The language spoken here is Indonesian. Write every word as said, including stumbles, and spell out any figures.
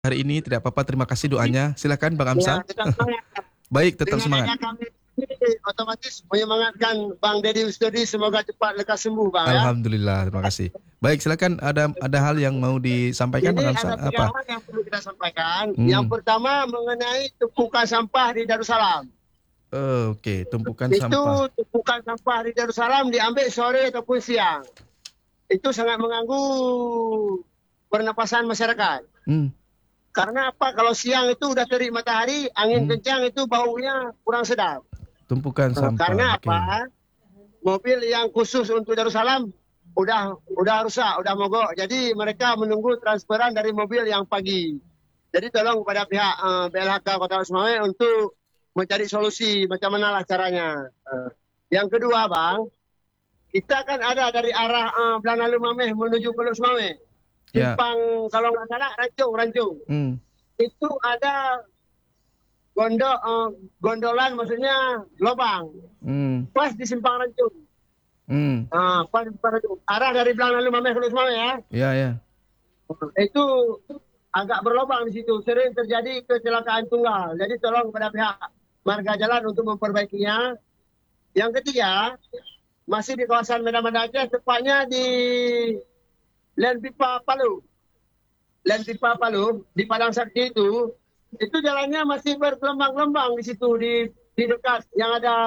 hari ini, tidak apa-apa. Terima kasih doanya. Silakan Bang Ya, Amsal. tetap semangat. Baik, tetap Dengan semangat. adanya kami ini otomatis menyemangatkan Bang Deddy Ustedi, semoga cepat lekas sembuh, Bang, ya. Alhamdulillah, terima kasih. Baik, silakan, ada ada hal yang mau disampaikan Bang Ini Amsal? ada tiga Apa? hal yang perlu kita sampaikan. Yang Hmm. pertama mengenai tumpukan sampah di Darussalam. Oh, Oke, tumpukan Itu sampah. tumpukan sampah di Darussalam diambil sore ataupun siang. Itu sangat mengganggu pernapasan masyarakat. Hmm. Karena apa? Kalau siang itu udah terik matahari, angin Hmm. kencang itu baunya kurang sedap. Tumpukan Nah, sampah. karena Oke. apa? Mobil yang khusus untuk Darussalam udah udah rusak, udah mogok. Jadi mereka menunggu transferan dari mobil yang pagi. Jadi tolong kepada pihak uh, B L H K Kota Losmawe untuk mencari solusi macam mana lah caranya. Uh, yang kedua, Bang, kita kan ada dari arah uh, Belanalu Mameh menuju ke Losmawe. Ya. Simpang kalau nggak salah Rancung, Rancung. Hmm. Itu ada gondok uh, gondolan, maksudnya lubang. Hmm. Pas di simpang Rancung. Hmm. Ah, pas di simpang Rancung. Arah dari Belanalu Mameh ke Losmawe, ya. Ya, ya. Itu agak berlubang di situ, sering terjadi kecelakaan tunggal. Jadi tolong kepada pihak marga jalan untuk memperbaikinya. Yang ketiga, masih di kawasan Medan Mada Aceh, tepatnya di Len Pipa Palu. Len Pipa Palu di Padang Sakti itu, itu jalannya masih bergelombang-gelombang di situ, di di dekat yang ada